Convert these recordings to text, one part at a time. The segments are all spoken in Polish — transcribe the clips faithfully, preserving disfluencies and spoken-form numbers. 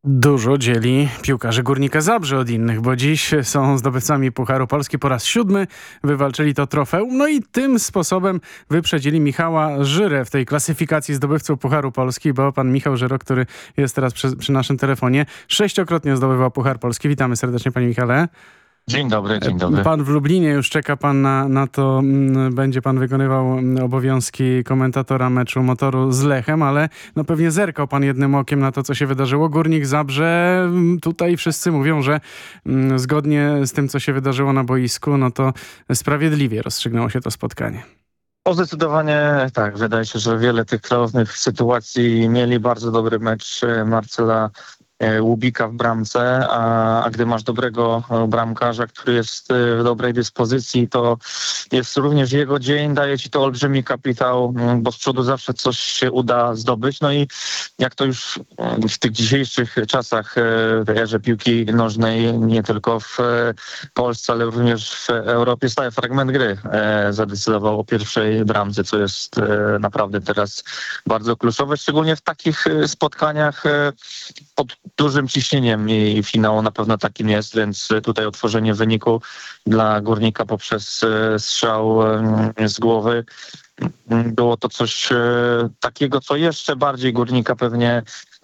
Dużo dzieli piłkarzy Górnika Zabrze od innych, bo dziś są zdobywcami Pucharu Polski po raz siódmy, wywalczyli to trofeum, no i tym sposobem wyprzedzili Michała Żyrę w tej klasyfikacji zdobywców Pucharu Polski, bo pan Michał Żyro, który jest teraz przy, przy naszym telefonie, sześciokrotnie zdobywał Puchar Polski. Witamy serdecznie, panie Michale. Dzień dobry, dzień dobry. Pan w Lublinie, już czeka pan na, na to, będzie pan wykonywał obowiązki komentatora meczu Motoru z Lechem, ale no pewnie zerkał pan jednym okiem na to, co się wydarzyło. Górnik Zabrze, tutaj wszyscy mówią, że zgodnie z tym, co się wydarzyło na boisku, no to sprawiedliwie rozstrzygnęło się to spotkanie. O, zdecydowanie tak. Wydaje się, że wiele tych klarownych sytuacji mieli. Bardzo dobry mecz Marcela Łubika w bramce, a, a gdy masz dobrego bramkarza, który jest w dobrej dyspozycji, to jest również jego dzień, daje ci to olbrzymi kapitał, bo z przodu zawsze coś się uda zdobyć. No i jak to już w tych dzisiejszych czasach w erze piłki nożnej, nie tylko w Polsce, ale również w Europie, stały fragment gry zadecydował o pierwszej bramce, co jest naprawdę teraz bardzo kluczowe, szczególnie w takich spotkaniach pod dużym ciśnieniem i finał na pewno takim jest, więc tutaj otworzenie wyniku dla Górnika poprzez strzał z głowy było to coś takiego, co jeszcze bardziej Górnika pewnie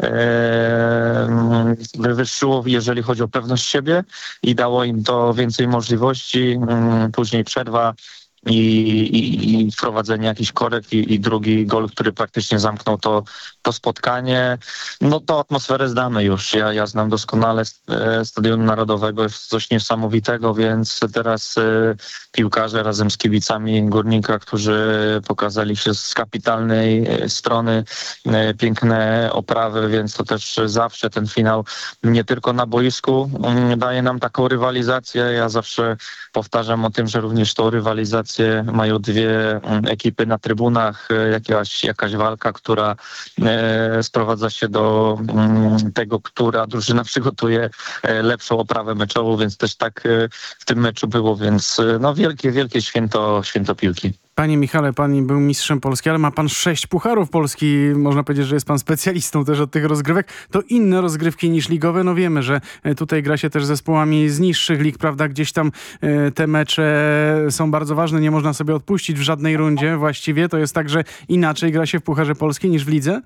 wywyższyło, jeżeli chodzi o pewność siebie i dało im to więcej możliwości. Później przerwa I, i, i wprowadzenie jakichś korekt i, i drugi gol, który praktycznie zamknął to, to spotkanie. No to atmosferę znamy już. Ja, ja znam doskonale Stadionu Narodowego, jest coś niesamowitego, więc teraz y, piłkarze razem z kibicami Górnika, którzy pokazali się z kapitalnej strony, y, piękne oprawy, więc to też zawsze ten finał nie tylko na boisku y, daje nam taką rywalizację. Ja zawsze powtarzam o tym, że również to rywalizację mają dwie ekipy na trybunach, jakaś, jakaś walka, która e, sprowadza się do m, tego, która drużyna przygotuje e, lepszą oprawę meczową, więc też tak e, w tym meczu było, więc e, no wielkie, wielkie święto, święto piłki. Panie Michale, pan był mistrzem Polski, ale ma pan sześć pucharów Polski. Można powiedzieć, że jest pan specjalistą też od tych rozgrywek. To inne rozgrywki niż ligowe. No wiemy, że tutaj gra się też zespołami z niższych lig, prawda? Gdzieś tam te mecze są bardzo ważne. Nie można sobie odpuścić w żadnej rundzie właściwie. To jest tak, że inaczej gra się w Pucharze Polski niż w lidze?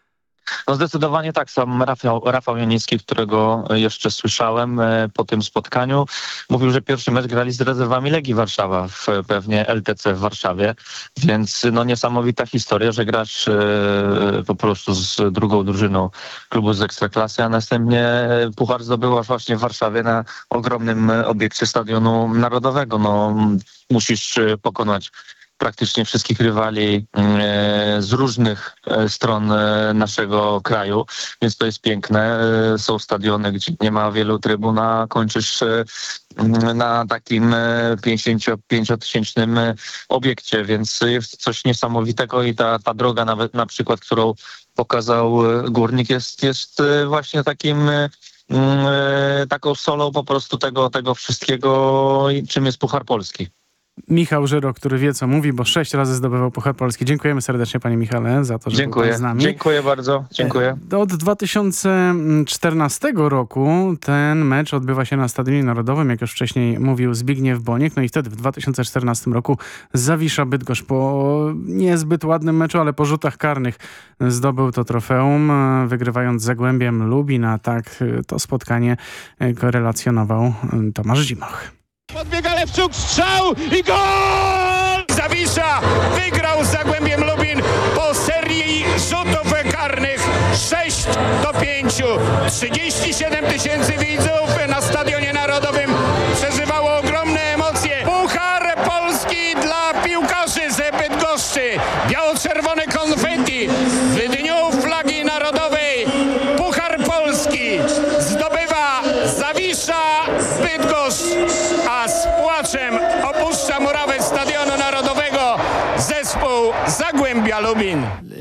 No zdecydowanie tak. Sam Rafał, Rafał Janicki, którego jeszcze słyszałem po tym spotkaniu, mówił, że pierwszy mecz grali z rezerwami Legii Warszawa w pewnie L T C w Warszawie, więc no niesamowita historia, że grasz e, po prostu z drugą drużyną klubu z Ekstraklasy, a następnie puchar zdobyłaś właśnie w Warszawie na ogromnym obiekcie Stadionu Narodowego. No musisz pokonać praktycznie wszystkich rywali e, z różnych e, stron e, naszego kraju, więc to jest piękne. E, są stadiony, gdzie nie ma wielu trybun, a kończysz e, na takim e, pięćdziesięciotysięcznym obiekcie, więc jest coś niesamowitego i ta, ta droga nawet na przykład, którą pokazał Górnik, jest, jest e, właśnie takim e, taką solą po prostu tego, tego wszystkiego, czym jest Puchar Polski. Michał Żyro, który wie, co mówi, bo sześć razy zdobywał Puchar Polski. Dziękujemy serdecznie, panie Michale, za to, że Dziękuję. był pan z nami. Dziękuję bardzo. Dziękuję. Od dwa tysiące czternastego roku ten mecz odbywa się na Stadionie Narodowym, jak już wcześniej mówił Zbigniew Boniek. No i wtedy w dwa tysiące czternastym roku Zawisza Bydgoszcz po niezbyt ładnym meczu, ale po rzutach karnych zdobył to trofeum, wygrywając z Zagłębiem Lubin, a tak to spotkanie korelacjonował Tomasz Zimoch. Podbiega Lewczuk, strzał i gol! Zawisza wygrał z Zagłębiem Lubin po serii rzutów karnych sześć do pięciu. trzydzieści siedem tysięcy widzów na Stadionie Narodowym przeżywało ogromne emocje. Puchar Polski dla piłkarzy z Bydgoszczy. Biało-czerwone konfetti w dniu flagi narodowej. Puchar Polski zdobywa Zawisza Bydgoszcz, a z płaczem opuszcza murawę Stadionu Narodowego zespół Zagłębia Lubin.